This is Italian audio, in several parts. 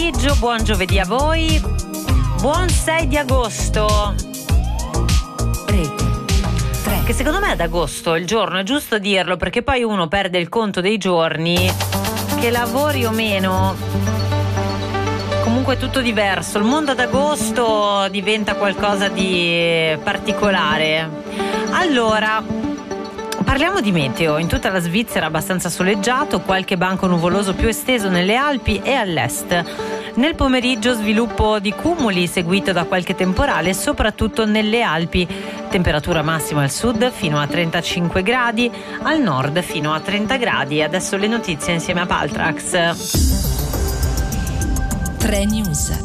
pomeriggio, buon giovedì a voi, buon 6 di agosto. Che secondo me ad agosto il giorno è giusto dirlo, perché poi uno perde il conto dei giorni, che lavori o meno, comunque è tutto diverso. Il mondo ad agosto diventa qualcosa di particolare. Allora, parliamo di meteo. In tutta la Svizzera abbastanza soleggiato, qualche banco nuvoloso più esteso nelle Alpi e all'est. Nel pomeriggio sviluppo di cumuli seguito da qualche temporale, soprattutto nelle Alpi. Temperatura massima al sud fino a 35 gradi, al nord fino a 30 gradi. Adesso le notizie insieme a Paltrax. 3 News.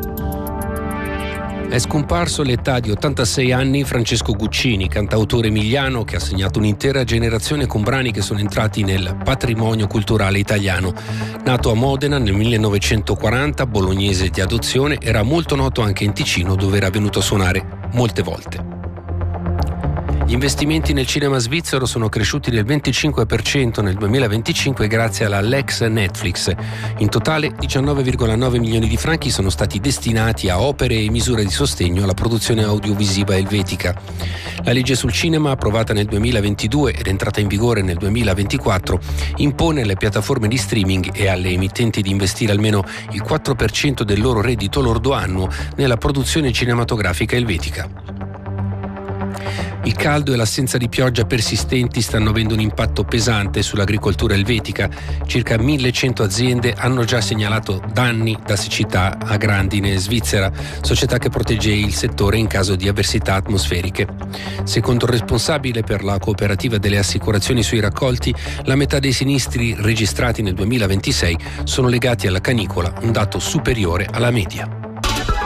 È scomparso all'età di 86 anni Francesco Guccini, cantautore emiliano che ha segnato un'intera generazione con brani che sono entrati nel patrimonio culturale italiano. Nato a Modena nel 1940, bolognese di adozione, era molto noto anche in Ticino, dove era venuto a suonare molte volte. Gli investimenti nel cinema svizzero sono cresciuti del 25% nel 2025 grazie alla Lex Netflix. In totale 19,9 milioni di franchi sono stati destinati a opere e misure di sostegno alla produzione audiovisiva elvetica. La legge sul cinema, approvata nel 2022 ed entrata in vigore nel 2024, impone alle piattaforme di streaming e alle emittenti di investire almeno il 4% del loro reddito lordo annuo nella produzione cinematografica elvetica. Il caldo e l'assenza di pioggia persistenti stanno avendo un impatto pesante sull'agricoltura elvetica. Circa 1100 aziende hanno già segnalato danni da siccità a grandine svizzera, società che protegge il settore in caso di avversità atmosferiche. Secondo il responsabile per la cooperativa delle assicurazioni sui raccolti, la metà dei sinistri registrati nel 2026 sono legati alla canicola, un dato superiore alla media.